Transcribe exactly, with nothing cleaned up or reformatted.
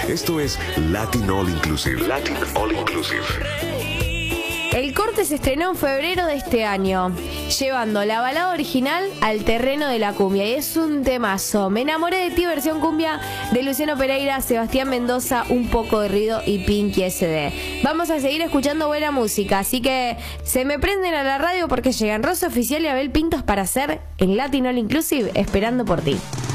Esto es Latin All Inclusive. Latin All Inclusive. El corte se estrenó en febrero de este año, llevando la balada original al terreno de la cumbia. Y es un temazo. Me enamoré de ti, versión cumbia de Luciano Pereira, Sebastián Mendoza, Un poco de ruido y Pinky S D. Vamos a seguir escuchando buena música, así que se me prenden a la radio porque llegan Rosa Oficial y Abel Pintos para hacer el Latin All Inclusive, esperando por ti.